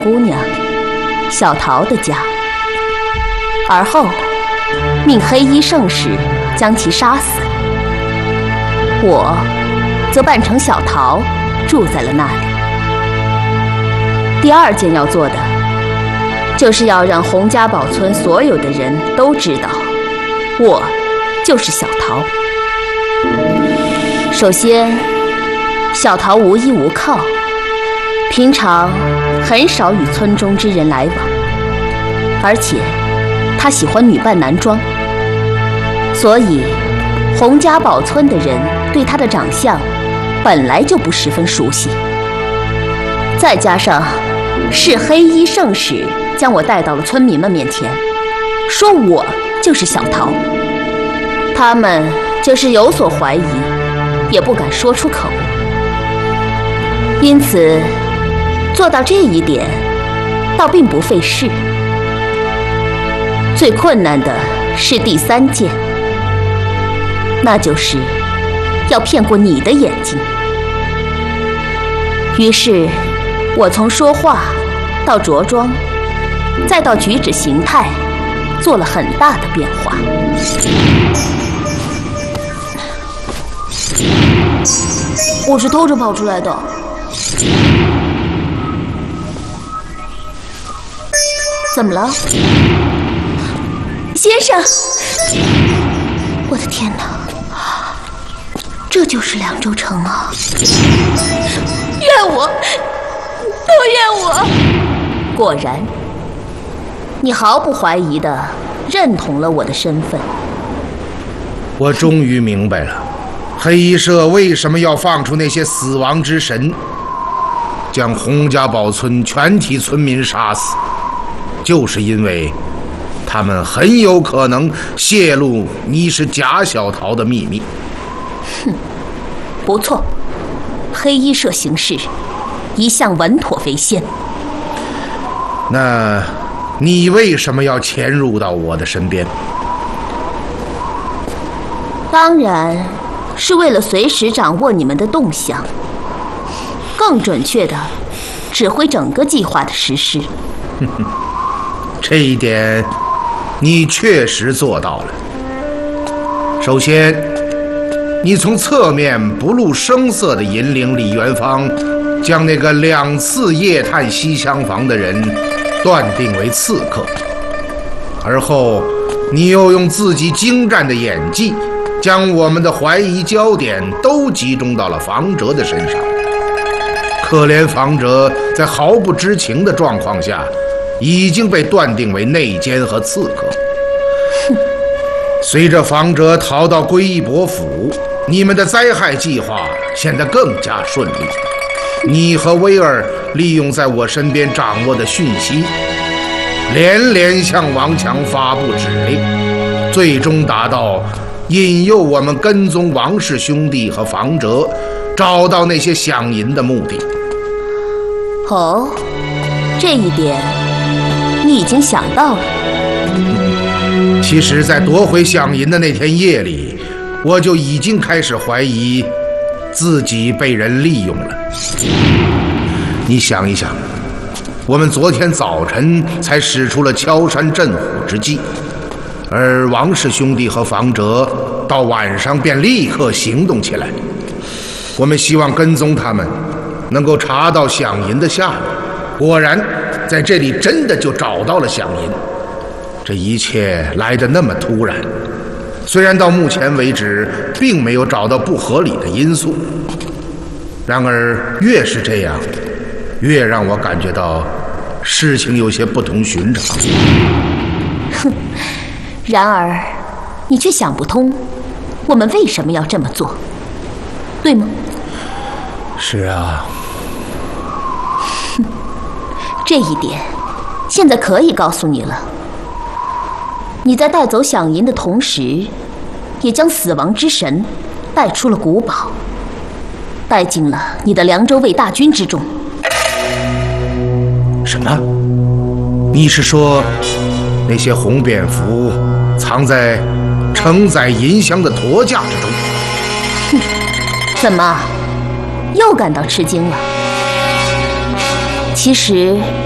姑娘小桃的家，而后命黑衣圣使将其杀死。我则扮成小桃，住在了那里。第二件要做的，就是要让洪家堡村所有的人都知道，我就是小桃。首先，小桃无依无靠，平常很少与村中之人来往，而且她喜欢女扮男装，所以洪家堡村的人对她的长相本来就不十分熟悉。再加上是黑衣圣使将我带到了村民们面前，说我就是小桃，他们就是有所怀疑，也不敢说出口。因此做到这一点倒并不费事。最困难的是第三件，那就是要骗过你的眼睛。于是我从说话到着装再到举止形态做了很大的变化。 我是偷着跑出来的。 怎么了，先生？我的天哪，这就是凉州城啊！ 怨我，都怨我！ 果然，你毫不怀疑地认同了我的身份。 我终于明白了，黑衣社为什么要放出那些死亡之神，将洪家堡村全体村民杀死，就是因为他们很有可能泄露你是假小桃的秘密。 哼，不错，黑衣社行事一向稳妥为先。 那你为什么要潜入到我的身边？ 当然是为了随时掌握你们的动向，更准确的指挥整个计划的实施。 这一点你确实做到了。首先，你从侧面不露声色地引领李元芳将那个2次夜探西厢房的人断定为刺客，而后你又用自己精湛的演技将我们的怀疑焦点都集中到了房哲的身上。可怜房哲在毫不知情的状况下已经被断定为内奸和刺客。随着房哲逃到归义伯府，你们的灾害计划显得更加顺利。你和威尔利用在我身边掌握的讯息，连连向王强发布指令，最终达到引诱我们跟踪王氏兄弟和房哲，找到那些饷银的目的。 哦，这一点你已经想到了。 其实在夺回饷银的那天夜里，我就已经开始怀疑自己被人利用了。你想一想，我们昨天早晨才使出了敲山震虎之计，而王氏兄弟和房哲到晚上便立刻行动起来。我们希望跟踪他们，能够查到饷银的下落。果然在这里真的就找到了饷银。这一切来得那么突然，虽然到目前为止并没有找到不合理的因素，然而越是这样，越让我感觉到事情有些不同寻常。 哼，然而你却想不通我们为什么要这么做，对吗？ 是啊。 哼，这一点现在可以告诉你了。你在带走饷银的同时，也将死亡之神带出了古堡，带进了你的凉州卫大军之中。 什么？你是说那些红蝙蝠藏在承载银箱的驼架之中？ 哼，怎么又感到吃惊了？其实